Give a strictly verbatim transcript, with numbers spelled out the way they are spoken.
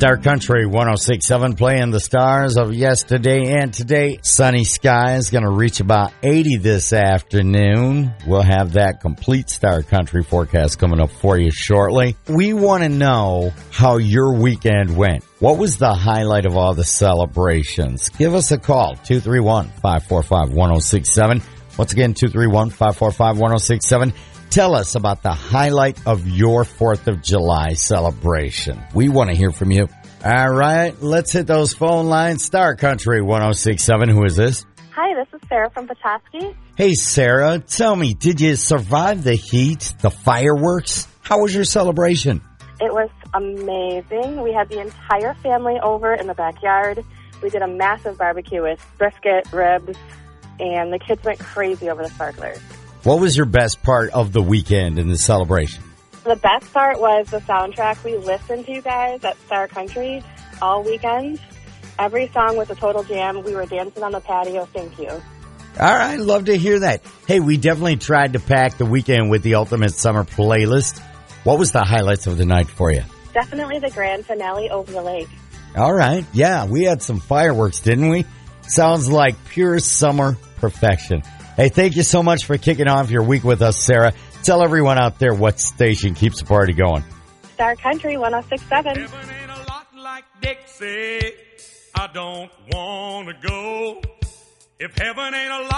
Star Country one oh six point seven playing the stars of yesterday and today. Sunny skies, going to reach about eighty this afternoon. We'll have that complete Star Country forecast coming up for you shortly. We want to know how your weekend went. What was the highlight of all the celebrations? Give us a call, two three one, five four five, one oh six seven. Once again, two three one, five four five, one oh six seven. Tell us about the highlight of your fourth of July celebration. We want to hear from you. All right, let's hit those phone lines. Star Country one oh six point seven. Who is this? Hi, this is Sarah from Petoskey. Hey, Sarah, tell me, did you survive the heat, the fireworks? How was your celebration? It was amazing. We had the entire family over in the backyard. We did a massive barbecue with brisket, ribs, and the kids went crazy over the sparklers. What was your best part of the weekend in the celebration? The best part was the soundtrack. We listened to you guys at Star Country all weekend. Every song was a total jam. We were dancing on the patio. Thank you. All right, love to hear that. Hey, we definitely tried to pack the weekend with the Ultimate Summer Playlist. What was the highlights of the night for you? Definitely the grand finale over the lake. All right, yeah, we had some fireworks, didn't we? Sounds like pure summer perfection. Hey, thank you so much for kicking off your week with us, Sarah. Tell everyone out there what station keeps the party going. Star Country one oh six point seven. Heaven ain't a lot like Dixie. I don't want to go. If heaven ain't a lot